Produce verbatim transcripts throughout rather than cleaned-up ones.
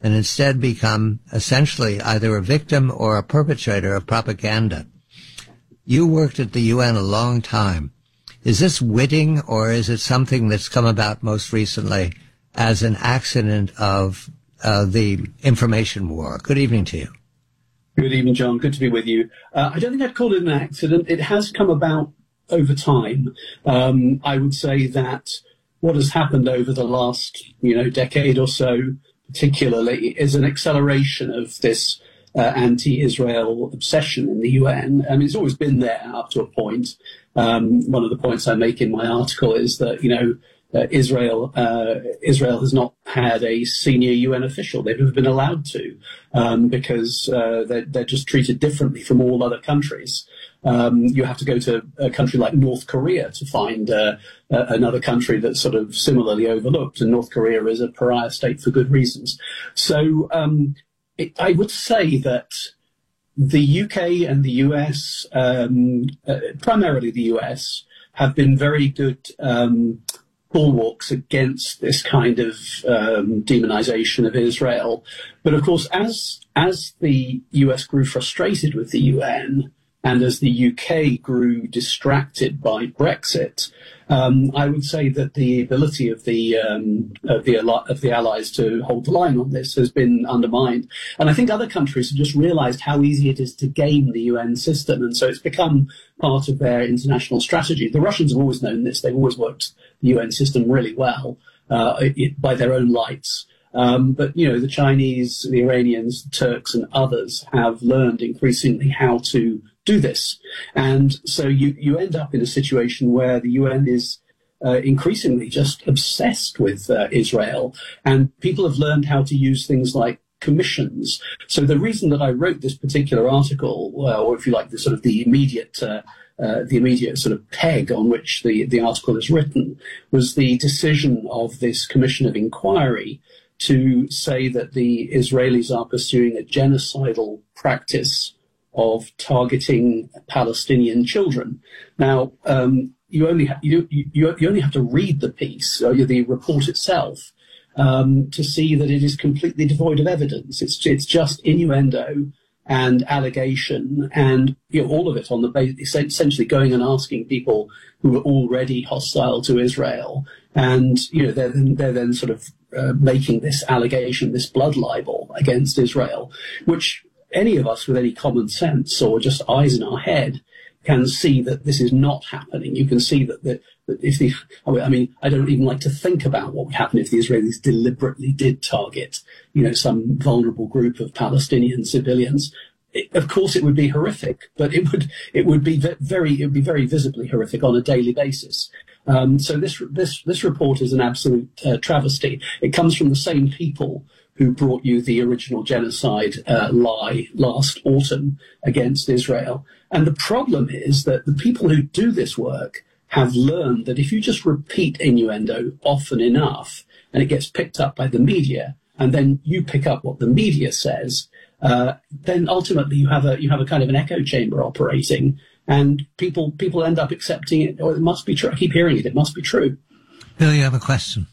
and instead become essentially either a victim or a perpetrator of propaganda. You worked at the U N a long time. Is this witting, or is it something that's come about most recently as an accident of uh, the information war? Good evening to you. Good evening, John. Good to be with you. Uh, I don't think I'd call it an accident. It has come about over time. Um, I would say that what has happened over the last, you know, decade or so, particularly, is an acceleration of this uh, anti-Israel obsession in the U N. I mean, it's always been there up to a point. Um, one of the points I make in my article is that, you know, uh, Israel uh, Israel has not had a senior U N official. They've never been allowed to um, because uh, they're, they're just treated differently from all other countries. Um, you have to go to a country like North Korea to find uh, uh, another country that's sort of similarly overlooked, and North Korea is a pariah state for good reasons. So um, it, I would say that the U K and the U S, um, uh, primarily the U S, have been very good um, bulwarks against this kind of um, demonization of Israel. But of course, as as the U S grew frustrated with the U N, and as the U K grew distracted by Brexit, um, I would say that the ability of the um, of the of the allies to hold the line on this has been undermined. And I think other countries have just realised how easy it is to game the U N system, and so it's become part of their international strategy. The Russians have always known this; they've always worked the U N system really well uh, it, by their own lights. Um, but, you know, the Chinese, the Iranians, the Turks and others have learned increasingly how to do this. And so you, you end up in a situation where the U N is uh, increasingly just obsessed with uh, Israel, and people have learned how to use things like commissions. So the reason that I wrote this particular article, well, or if you like, the sort of the immediate uh, Uh, the immediate sort of peg on which the, the article is written, was the decision of this Commission of Inquiry to say that the Israelis are pursuing a genocidal practice of targeting Palestinian children. Now, um, you only ha- you, you you only have to read the piece, or the report itself, um, to see that it is completely devoid of evidence. It's it's just innuendo and allegation, and you know, all of it on the basis, essentially going and asking people who are already hostile to Israel, and you know they're then, they're then sort of uh, making this allegation, this blood libel against Israel, which any of us with any common sense or just eyes in our head can see that this is not happening. You can see that, the, that if the, I mean, I don't even like to think about what would happen if the Israelis deliberately did target, you know, some vulnerable group of Palestinian civilians. It, of course, it would be horrific, but it would it would be very it would be very visibly horrific on a daily basis. Um, so this this this report is an absolute uh, travesty. It comes from the same people who brought you the original genocide uh, lie last autumn against Israel. And the problem is that the people who do this work have learned that if you just repeat innuendo often enough, and it gets picked up by the media, and then you pick up what the media says, uh, then ultimately you have a you have a kind of an echo chamber operating, and people people end up accepting it. Or it must be true. I keep hearing it. It must be true. Bill, you have a question.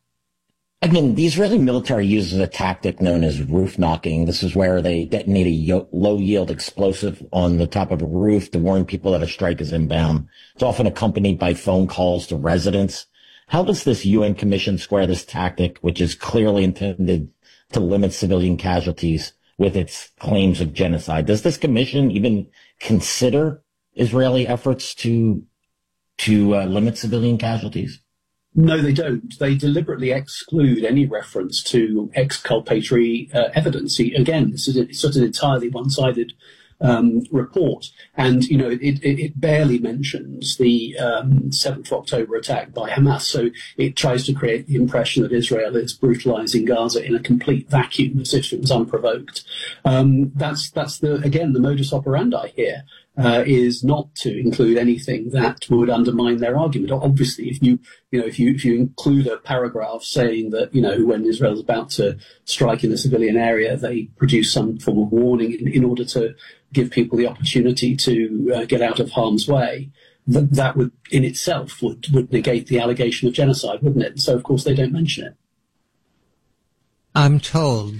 Again, the Israeli military uses a tactic known as roof knocking. This is where they detonate a low-yield explosive on the top of a roof to warn people that a strike is inbound. It's often accompanied by phone calls to residents. How does this U N Commission square this tactic, which is clearly intended to limit civilian casualties, with its claims of genocide? Does this commission even consider Israeli efforts to to uh, limit civilian casualties? No, they don't. They deliberately exclude any reference to exculpatory uh, evidence. See, again, this is a, it's sort of an entirely one-sided um, report. And, you know, it, it, it barely mentions the um, seventh of October attack by Hamas. So it tries to create the impression that Israel is brutalizing Gaza in a complete vacuum, as if it was unprovoked. Um, that's, that's the, again, the modus operandi here. Uh, is not to include anything that would undermine their argument. Obviously, if you, you know, if you if you include a paragraph saying that, you know, when Israel is about to strike in a civilian area, they produce some form of warning in, in order to give people the opportunity to uh, get out of harm's way, that that would in itself would would negate the allegation of genocide, wouldn't it? So of course they don't mention it. I'm told